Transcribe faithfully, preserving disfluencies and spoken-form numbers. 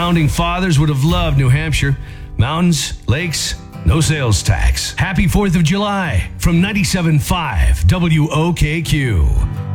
founding fathers would have loved New Hampshire. Mountains, lakes, no sales tax. Happy fourth of July from ninety-seven point five W O K Q.